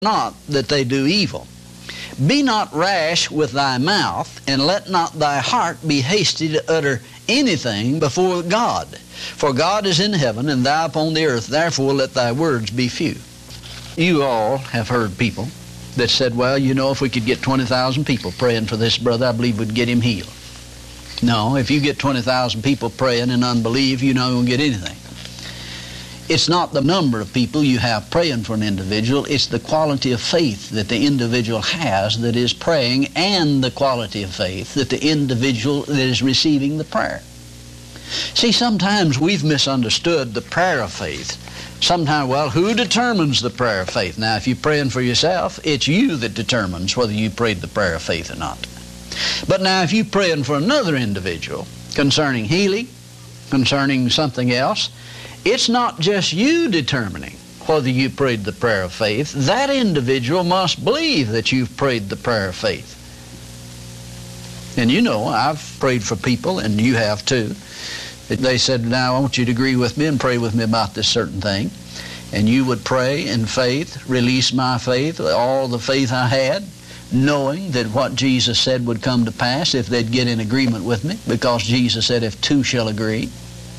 not that they do evil. Be not rash with thy mouth, and let not thy heart be hasty to utter anything before God. For God is in heaven, and thou upon the earth, therefore let thy words be few. You all have heard people that said, well, you know, if we could get 20,000 people praying for this brother, I believe we'd get him healed. No, if you get 20,000 people praying in unbelief, you're not going to get anything. It's not the number of people you have praying for an individual, it's the quality of faith that the individual has that is praying, and the quality of faith that the individual that is receiving the prayer. See, sometimes we've misunderstood the prayer of faith. Sometimes, well, who determines the prayer of faith? Now, if you're praying for yourself, it's you that determines whether you prayed the prayer of faith or not. But now, if you're praying for another individual concerning healing, concerning something else, it's not just you determining whether you prayed the prayer of faith. That individual must believe that you've prayed the prayer of faith. And you know, I've prayed for people, and you have too. They said, now I want you to agree with me and pray with me about this certain thing. And you would pray in faith, release my faith, all the faith I had, knowing that what Jesus said would come to pass if they'd get in agreement with me, because Jesus said, if two shall agree.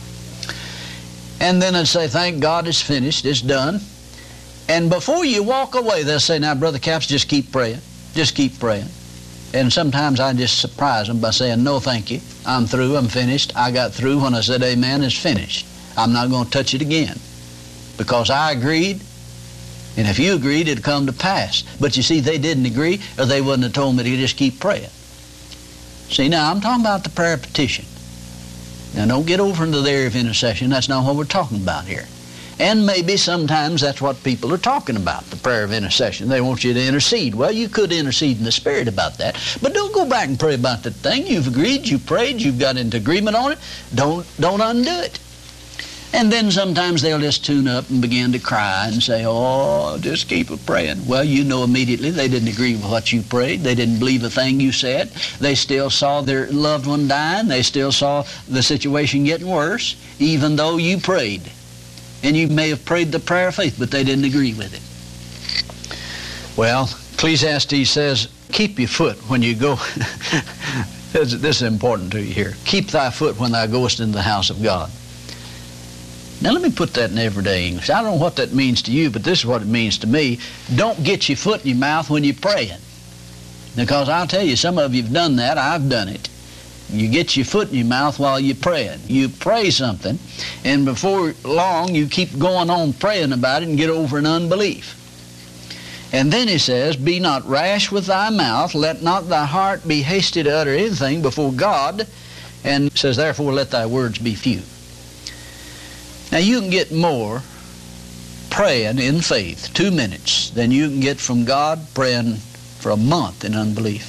And then they'd say, thank God it's finished, it's done. And before you walk away, they'll say, now, Brother Capps, just keep praying. Just keep praying. And sometimes I just surprise them by saying, no, thank you. I'm through, I'm finished. I got through when I said amen, it's finished. I'm not going to touch it again. Because I agreed, and if you agreed, it'd come to pass. But you see, they didn't agree, or they wouldn't have told me to just keep praying. See, now, I'm talking about the prayer petition. Now, don't get over into the area of intercession. That's not what we're talking about here. And maybe sometimes that's what people are talking about, the prayer of intercession. They want you to intercede. Well, you could intercede in the Spirit about that, but don't go back and pray about that thing. You've agreed, you've prayed, you've got into agreement on it. Don't undo it. And then sometimes they'll just tune up and begin to cry and say, oh, just keep praying. Well, you know immediately they didn't agree with what you prayed. They didn't believe a thing you said. They still saw their loved one dying. They still saw the situation getting worse, even though you prayed. And you may have prayed the prayer of faith, but they didn't agree with it. Well, Ecclesiastes says, keep your foot when you go. This is important to you here. Keep thy foot when thou goest into the house of God. Now let me put that in everyday English. I don't know what that means to you, but this is what it means to me. Don't get your foot in your mouth when you're praying. Because I'll tell you, some of you have done that. I've done it. You get your foot in your mouth while you're praying. You pray something, and before long you keep going on praying about it and get over in unbelief. And then he says, be not rash with thy mouth, let not thy heart be hasty to utter anything before God, and says, therefore let thy words be few. Now you can get more praying in faith, 2 minutes, than you can get from God praying for a month in unbelief.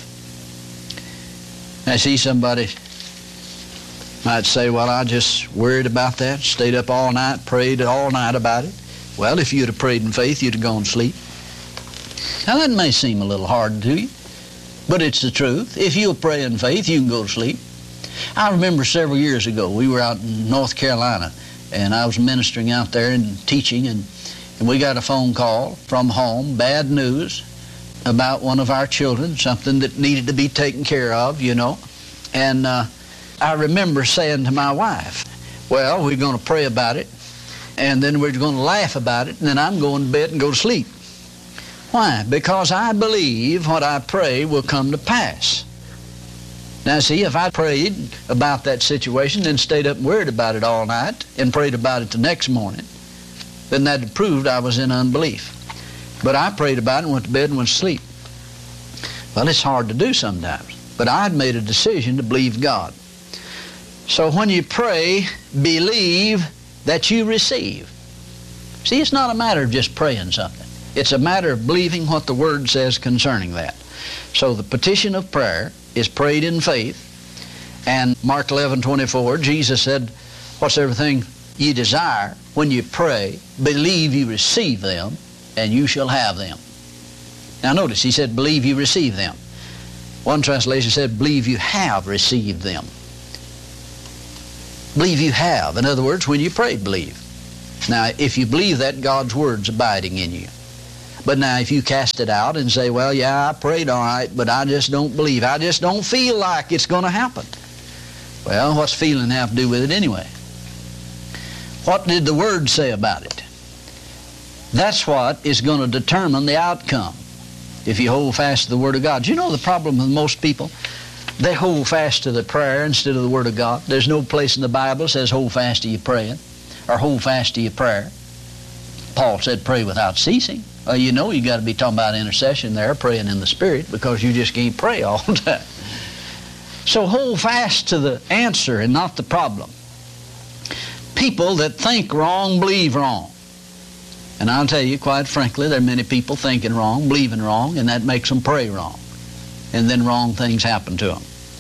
I see somebody might say, well, I just worried about that, stayed up all night, prayed all night about it. Well, if you'd have prayed in faith, you'd have gone to sleep. Now that may seem a little hard to you, but it's the truth. If you'll pray in faith, you can go to sleep. I remember several years ago, we were out in North Carolina, and I was ministering out there and teaching, and we got a phone call from home, bad news about one of our children, something that needed to be taken care of, you know. And I remember saying to my wife, well, we're going to pray about it, and then we're going to laugh about it, and then I'm going to bed and go to sleep. Why? Because I believe what I pray will come to pass. Now see, if I prayed about that situation, then stayed up and worried about it all night, and prayed about it the next morning, then that had proved I was in unbelief. But I prayed about it and went to bed and went to sleep. Well, it's hard to do sometimes, but I had made a decision to believe God. So when you pray, believe that you receive. See, it's not a matter of just praying something. It's a matter of believing what the Word says concerning that. So the petition of prayer is prayed in faith. And Mark 11:24, Jesus said, whatsoever thing ye desire, when you pray, believe you receive them, and you shall have them. Now notice, he said, believe you receive them. One translation said, believe you have received them. Believe you have. In other words, when you pray, believe. Now, if you believe that, God's Word's abiding in you. But now if you cast it out and say, well, yeah, I prayed all right, but I just don't believe. I just don't feel like it's going to happen. Well, what's feeling have to do with it anyway? What did the Word say about it? That's what is going to determine the outcome if you hold fast to the Word of God. Do you know the problem with most people? They hold fast to the prayer instead of the Word of God. There's no place in the Bible that says hold fast to your praying or hold fast to your prayer. Paul said pray without ceasing. Well, you know you got to be talking about intercession there, praying in the Spirit, because you just can't pray all the time. So hold fast to the answer and not the problem. People that think wrong believe wrong. And I'll tell you, quite frankly, there are many people thinking wrong, believing wrong, and that makes them pray wrong. And then wrong things happen to them.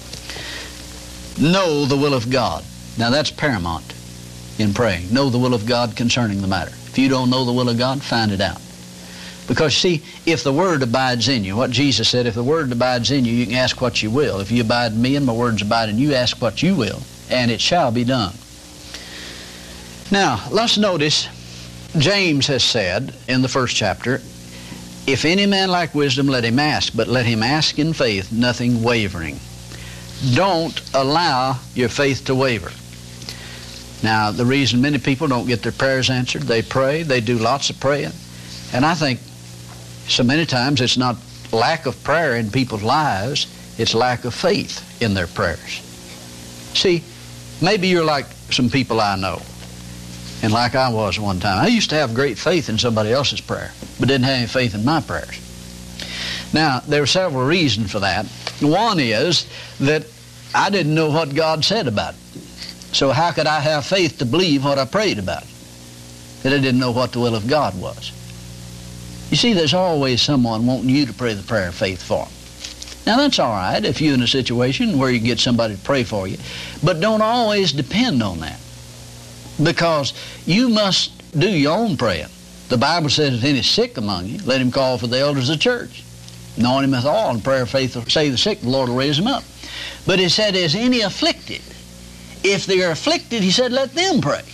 Know the will of God. Now that's paramount in praying. Know the will of God concerning the matter. If you don't know the will of God, find it out. Because, see, if the Word abides in you, what Jesus said, if the Word abides in you, you can ask what you will. If you abide in me and my words abide in you, ask what you will, and it shall be done. Now, let's notice, James has said in the first chapter, if any man lack wisdom, let him ask, but let him ask in faith, nothing wavering. Don't allow your faith to waver. Now, the reason many people don't get their prayers answered, they pray, they do lots of praying, and I think so many times it's not lack of prayer in people's lives, it's lack of faith in their prayers. See, maybe you're like some people I know, and like I was one time. I used to have great faith in somebody else's prayer, but didn't have any faith in my prayers. Now, there are several reasons for that. One is that I didn't know what God said about it. So how could I have faith to believe what I prayed about? That I didn't know what the will of God was. You see, there's always someone wanting you to pray the prayer of faith for them. Now, that's all right if you're in a situation where you can get somebody to pray for you, but don't always depend on that, because you must do your own praying. The Bible says, if any is sick among you, let him call for the elders of the church. Anoint him with oil, and prayer of faith will save the sick, the Lord will raise him up. But it said, is any afflicted? If they are afflicted, he said, let them pray.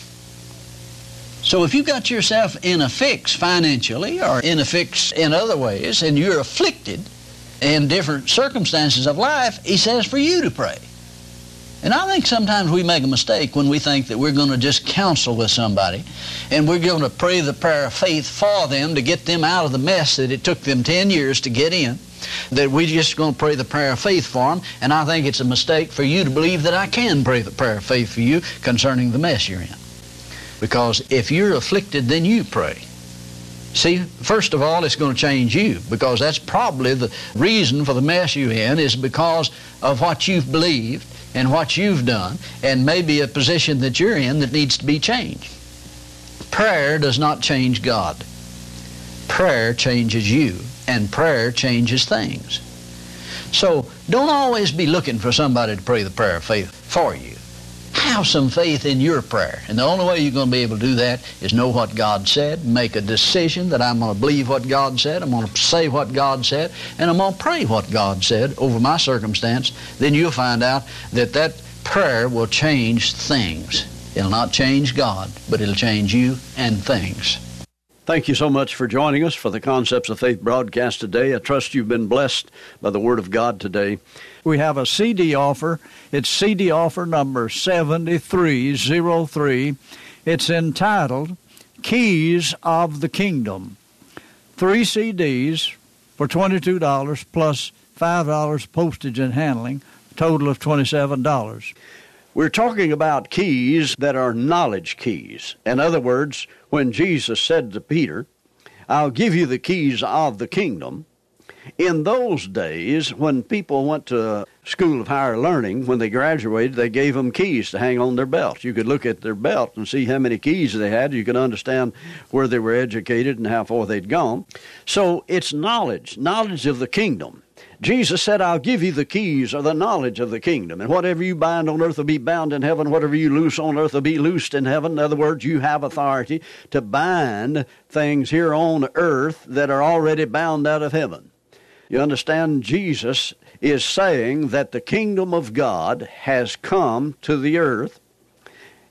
So if you got yourself in a fix financially or in a fix in other ways, and you're afflicted in different circumstances of life, he says for you to pray. And I think sometimes we make a mistake when we think that we're going to just counsel with somebody and we're going to pray the prayer of faith for them to get them out of the mess that it took them 10 years to get in, that we're just going to pray the prayer of faith for them. And I think it's a mistake for you to believe that I can pray the prayer of faith for you concerning the mess you're in. Because if you're afflicted, then you pray. See, first of all, it's going to change you, because that's probably the reason for the mess you're in is because of what you've believed and what you've done, and maybe a position that you're in that needs to be changed. Prayer does not change God. Prayer changes you, and prayer changes things. So don't always be looking for somebody to pray the prayer of faith for you. Have some faith in your prayer. And the only way you're going to be able to do that is know what God said, make a decision that I'm going to believe what God said, I'm going to say what God said, and I'm going to pray what God said over my circumstance. Then you'll find out that that prayer will change things. It'll not change God, but it'll change you and things. Thank you so much for joining us for the Concepts of Faith broadcast today. I trust you've been blessed by the Word of God today. We have a CD offer. It's CD offer number 7303. It's entitled Keys of the Kingdom. 3 CDs for $22 plus $5 postage and handling, a total of $27. We're talking about keys that are knowledge keys. In other words, when Jesus said to Peter, I'll give you the keys of the kingdom, in those days when people went to school of higher learning, when they graduated, they gave them keys to hang on their belt. You could look at their belt and see how many keys they had. You could understand where they were educated and how far they'd gone. So it's knowledge of the kingdom. Jesus said, I'll give you the keys or the knowledge of the kingdom. And whatever you bind on earth will be bound in heaven. Whatever you loose on earth will be loosed in heaven. In other words, you have authority to bind things here on earth that are already bound out of heaven. You understand, Jesus is saying that the kingdom of God has come to the earth.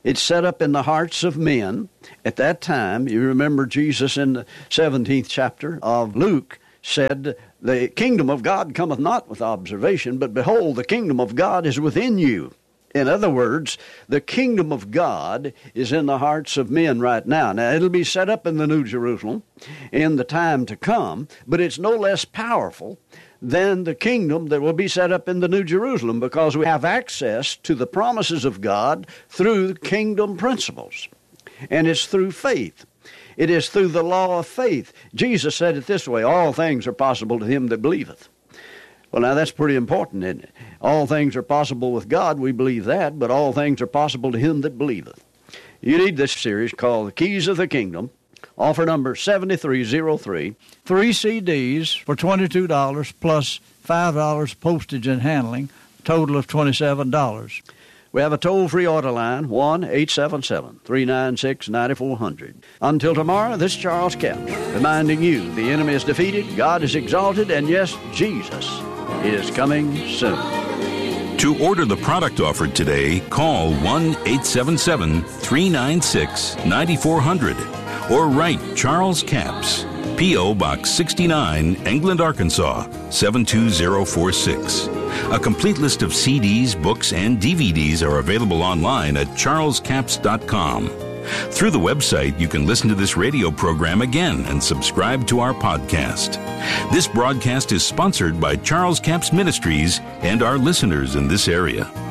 It's set up in the hearts of men. At that time, you remember Jesus in the 17th chapter of Luke said, the kingdom of God cometh not with observation, but behold, the kingdom of God is within you. In other words, the kingdom of God is in the hearts of men right now. Now, it'll be set up in the New Jerusalem in the time to come, but it's no less powerful than the kingdom that will be set up in the New Jerusalem, because we have access to the promises of God through kingdom principles. And it's through faith. It is through the law of faith. Jesus said it this way, all things are possible to him that believeth. Well, now that's pretty important, isn't it? All things are possible with God, we believe that, but all things are possible to him that believeth. You need this series called The Keys of the Kingdom, offer number 7303. 3 CDs for $22 plus $5 postage and handling, total of $27. We have a toll-free order line, 1-877-396-9400. Until tomorrow, this is Charles Capps, reminding you the enemy is defeated, God is exalted, and yes, Jesus is coming soon. To order the product offered today, call 1-877-396-9400 or write Charles Capps, P.O. Box 69, England, Arkansas, 72046. A complete list of CDs, books, and DVDs are available online at charlescapps.com. Through the website, you can listen to this radio program again and subscribe to our podcast. This broadcast is sponsored by Charles Capps Ministries and our listeners in this area.